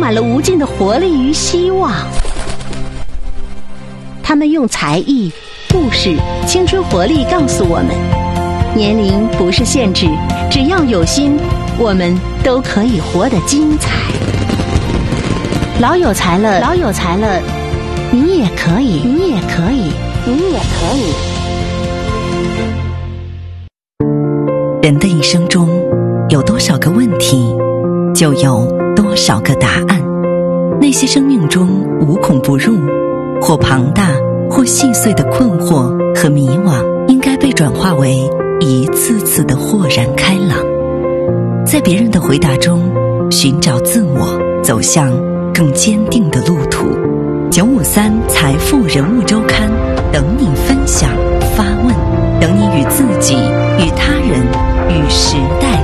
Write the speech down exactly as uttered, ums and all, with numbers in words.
满了无尽的活力与希望。他们用才艺、故事、青春活力告诉我们，年龄不是限制，只要有心，我们都可以活得精彩。老有才了，老有才了，你也可以，你也可以，你也可以。 人的一生中，有多少个问题，就有多少个答案。那些生命中无孔不入，或庞大或细碎的困惑和迷惘，应该被转化为一次次的豁然开朗。在别人的回答中寻找自我，走向更坚定的路途。九五三财富人物周刊，等你分享发问，等你与自己、与他人、与时代